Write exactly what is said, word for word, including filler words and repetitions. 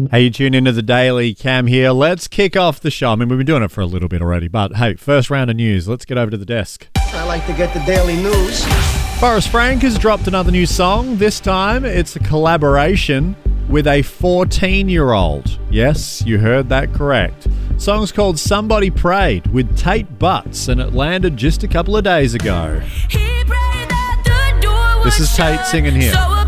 Hey, you tune into the Daily. Cam here. Let's kick off the show. I mean, we've been doing it for a little bit already, but hey, first round of news. Let's get over to the desk. I like to get the daily news. Forrest Frank has dropped another new song. This time, it's a collaboration with a fourteen-year-old. Yes, you heard that correct. The song's called Somebody Prayed with Tate Butts, and it landed just a couple of days ago. This is Tate singing here.